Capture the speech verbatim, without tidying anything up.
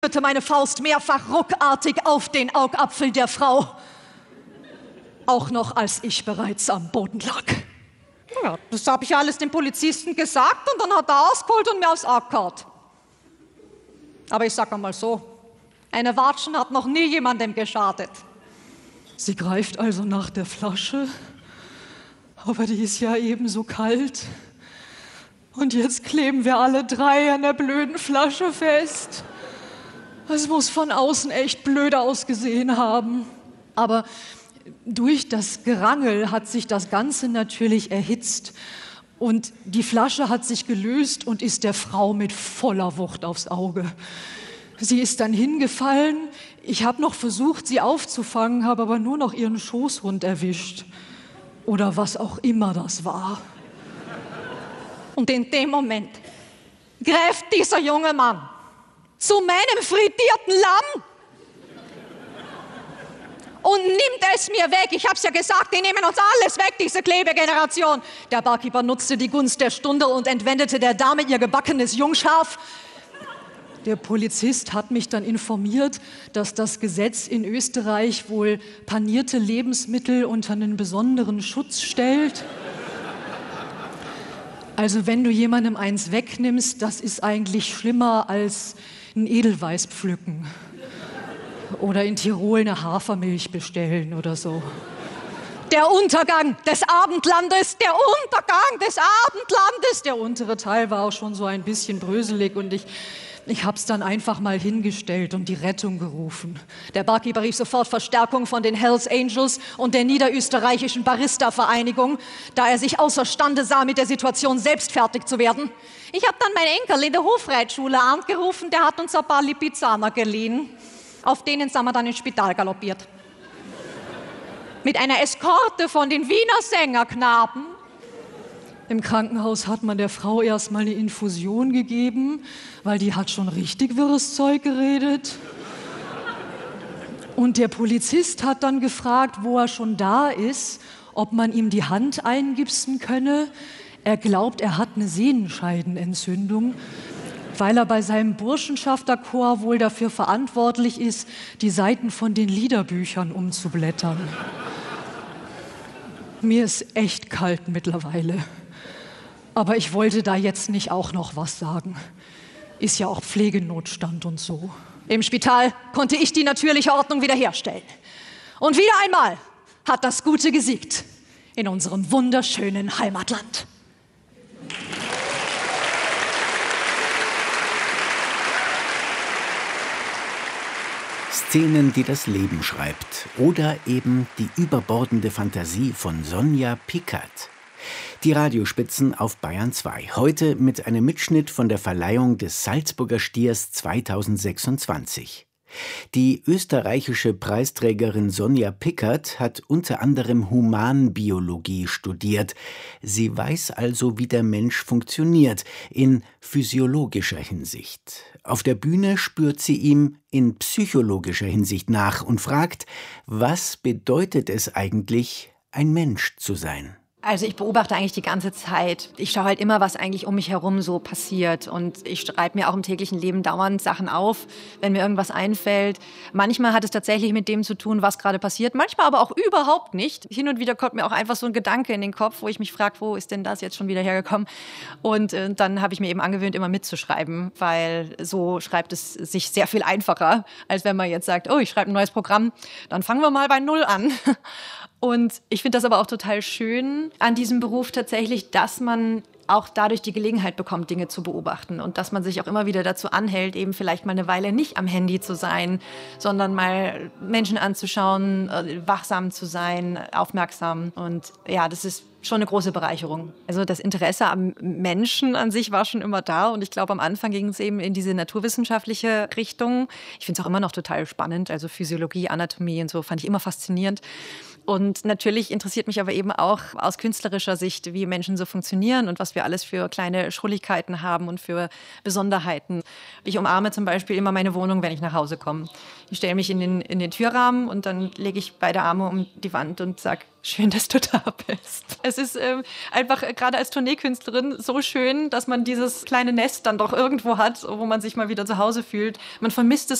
spürte meine Faust mehrfach ruckartig auf den Augapfel der Frau. Auch noch, als ich bereits am Boden lag. Ja, das habe ich alles dem Polizisten gesagt und dann hat er ausgeholt und mir aufs Arg gehauen. Aber ich sag einmal so, eine Watschen hat noch nie jemandem geschadet. Sie greift also nach der Flasche, aber die ist ja ebenso kalt. Und jetzt kleben wir alle drei an der blöden Flasche fest. Es muss von außen echt blöd ausgesehen haben. Aber durch das Gerangel hat sich das Ganze natürlich erhitzt. Und die Flasche hat sich gelöst und ist der Frau mit voller Wucht aufs Auge. Sie ist dann hingefallen. Ich habe noch versucht, sie aufzufangen, habe aber nur noch ihren Schoßhund erwischt. Oder was auch immer das war. Und in dem Moment greift dieser junge Mann zu meinem frittierten Lamm und nimmt es mir weg. Ich hab's ja gesagt, die nehmen uns alles weg, diese Klebegeneration. Der Barkeeper nutzte die Gunst der Stunde und entwendete der Dame ihr gebackenes Jungschaf. Der Polizist hat mich dann informiert, dass das Gesetz in Österreich wohl panierte Lebensmittel unter einen besonderen Schutz stellt. Also wenn du jemandem eins wegnimmst, das ist eigentlich schlimmer als ein Edelweiß pflücken. Oder in Tirol eine Hafermilch bestellen oder so. Der Untergang des Abendlandes, der Untergang des Abendlandes. Der untere Teil war auch schon so ein bisschen bröselig und ich, ich hab's dann einfach mal hingestellt und die Rettung gerufen. Der Barkeeper rief sofort Verstärkung von den Hells Angels und der niederösterreichischen Barista-Vereinigung, da er sich außerstande sah, mit der Situation selbst fertig zu werden. Ich hab dann meinen Enkel in der Hofreitschule angerufen, der hat uns ein paar Lipizzaner geliehen. Auf denen sind wir dann ins Spital galoppiert. Mit einer Eskorte von den Wiener Sängerknaben. Im Krankenhaus hat man der Frau erstmal eine Infusion gegeben, weil die hat schon richtig wirres Zeug geredet. Und der Polizist hat dann gefragt, wo er schon da ist, ob man ihm die Hand eingipsen könne. Er glaubt, er hat eine Sehnenscheidenentzündung, weil er bei seinem Burschenschafterchor wohl dafür verantwortlich ist, die Seiten von den Liederbüchern umzublättern. Mir ist echt kalt mittlerweile. Aber ich wollte da jetzt nicht auch noch was sagen. Ist ja auch Pflegenotstand und so. Im Spital konnte ich die natürliche Ordnung wiederherstellen. Und wieder einmal hat das Gute gesiegt in unserem wunderschönen Heimatland. Szenen, die das Leben schreibt. Oder eben die überbordende Fantasie von Sonja Pickert. Die Radiospitzen auf Bayern zwei. Heute mit einem Mitschnitt von der Verleihung des Salzburger Stiers zweitausendsechsundzwanzig. Die österreichische Preisträgerin Sonja Pickert hat unter anderem Humanbiologie studiert. Sie weiß also, wie der Mensch funktioniert, in physiologischer Hinsicht. Auf der Bühne spürt sie ihm in psychologischer Hinsicht nach und fragt, was bedeutet es eigentlich, ein Mensch zu sein? Also ich beobachte eigentlich die ganze Zeit. Ich schaue halt immer, was eigentlich um mich herum so passiert. Und ich schreibe mir auch im täglichen Leben dauernd Sachen auf, wenn mir irgendwas einfällt. Manchmal hat es tatsächlich mit dem zu tun, was gerade passiert. Manchmal aber auch überhaupt nicht. Hin und wieder kommt mir auch einfach so ein Gedanke in den Kopf, wo ich mich frage, wo ist denn das jetzt schon wieder hergekommen? Und äh, dann habe ich mir eben angewöhnt, immer mitzuschreiben, weil so schreibt es sich sehr viel einfacher, als wenn man jetzt sagt, oh, ich schreibe ein neues Programm, dann fangen wir mal bei Null an. Und ich finde das aber auch total schön an diesem Beruf tatsächlich, dass man auch dadurch die Gelegenheit bekommt, Dinge zu beobachten und dass man sich auch immer wieder dazu anhält, eben vielleicht mal eine Weile nicht am Handy zu sein, sondern mal Menschen anzuschauen, wachsam zu sein, aufmerksam. Und ja, das ist schon eine große Bereicherung. Also das Interesse am Menschen an sich war schon immer da und ich glaube, am Anfang ging es eben in diese naturwissenschaftliche Richtung. Ich finde es auch immer noch total spannend, also Physiologie, Anatomie und so fand ich immer faszinierend. Und natürlich interessiert mich aber eben auch aus künstlerischer Sicht, wie Menschen so funktionieren und was wir alles für kleine Schrulligkeiten haben und für Besonderheiten. Ich umarme zum Beispiel immer meine Wohnung, wenn ich nach Hause komme. Ich stelle mich in den, in den Türrahmen und dann lege ich beide Arme um die Wand und sage, schön, dass du da bist. Es ist ähm, einfach äh, gerade als Tourneekünstlerin so schön, dass man dieses kleine Nest dann doch irgendwo hat, wo man sich mal wieder zu Hause fühlt. Man vermisst es